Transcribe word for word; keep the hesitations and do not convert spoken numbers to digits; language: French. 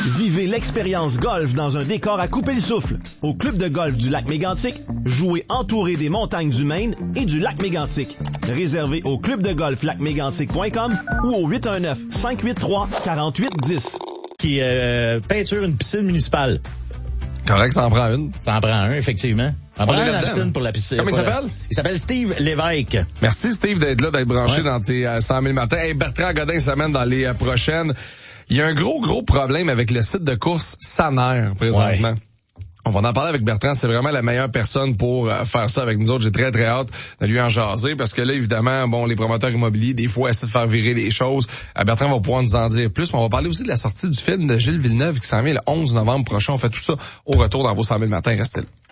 Vivez l'expérience golf dans un décor à couper le souffle. Au club de golf du lac Mégantic, jouez entouré des montagnes du Maine et du lac Mégantic. Réservé au club de golf lac mégantic point com ou au huit un neuf, cinq huit trois, quatre huit un zéro. Qui euh, peinture une piscine municipale. Correct, ça en prend une. Ça en prend un, effectivement. Ça en prend un la piscine pour la piscine. Comment il s'appelle? La... Il s'appelle Steve Lévesque. Merci Steve d'être là, d'être branché ouais. dans tes euh, cent mille matins. Hey, Bertrand Godin s'amène dans les euh, prochaines. Il y a un gros, gros problème avec le site de course Saner, présentement. Ouais. On va en parler avec Bertrand, c'est vraiment la meilleure personne pour euh, faire ça avec nous autres. J'ai très, très hâte de lui en jaser parce que là, évidemment, bon, les promoteurs immobiliers, des fois, essaient de faire virer les choses. Euh, Bertrand va pouvoir nous en dire plus, mais on va parler aussi de la sortie du film de Gilles Villeneuve qui s'en vient le onze novembre prochain. On fait tout ça au retour dans vos cent mille matins. Restez là.